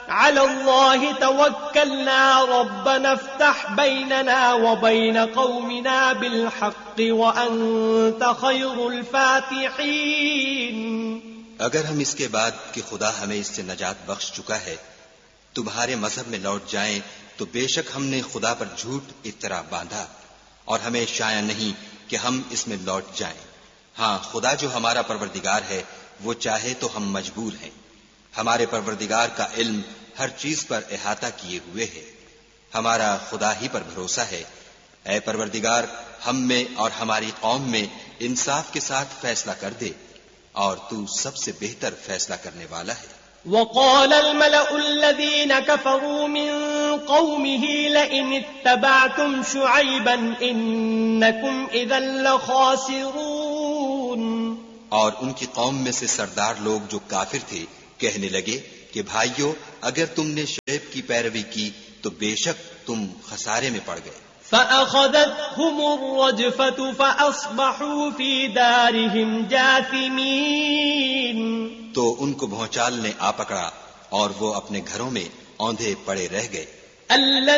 على الله توكلنا ربنا افتح بيننا وبين قومنا بالحق وأنت خير الفاتحين. اگر ہم اس کے بعد کہ خدا ہمیں اس سے نجات بخش چکا ہے تمہارے مذہب میں لوٹ جائیں تو بے شک ہم نے خدا پر جھوٹ افترا باندھا اور ہمیں شایع نہیں کہ ہم اس میں لوٹ جائیں. ہاں خدا جو ہمارا پروردگار ہے وہ چاہے تو ہم مجبور ہیں. ہمارے پروردگار کا علم ہر چیز پر احاطہ کیے ہوئے ہے. ہمارا خدا ہی پر بھروسہ ہے. اے پروردگار ہم میں اور ہماری قوم میں انصاف کے ساتھ فیصلہ کر دے اور تو سب سے بہتر فیصلہ کرنے والا ہے. وقال الملأ الذين كفروا من قومه لئن اتبعتم شعيبا إنكم إذا لخاسرون. اور ان کی قوم میں سے سردار لوگ جو کافر تھے کہنے لگے کہ بھائیو اگر تم نے شعیب کی پیروی کی تو بے شک تم خسارے میں پڑ گئے. فأخذتهم الرجفة فأصبحوا في دارهم جاثمين. تو ان کو بھونچال نے آ پکڑا اور وہ اپنے گھروں میں اوندھے پڑے رہ گئے.